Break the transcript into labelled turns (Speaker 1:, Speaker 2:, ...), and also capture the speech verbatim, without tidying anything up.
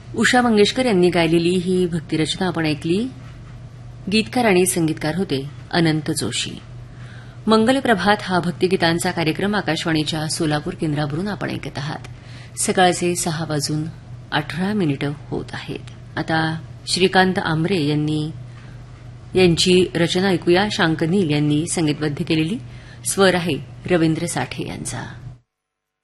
Speaker 1: उषा मंगेशकर यांनी गायलेली ही भक्तिरचना आपण ऐकली. गीतकार आणि संगीतकार होते अनंत जोशी. मंगल प्रभात हा भक्तिगीतांचा कार्यक्रम आकाशवाणीच्या सोलापूर केंद्रावरून आपण ऐकत आहात. सकाळचे सहा वाजून अठरा मिनिटं होत आहेत. आता श्रीकांत आंबरे यांनी यांची रचना ऐकूया. शांकनील यांनी संगीतबद्ध केलेली. स्वर आहे रवींद्र साठे यांचा.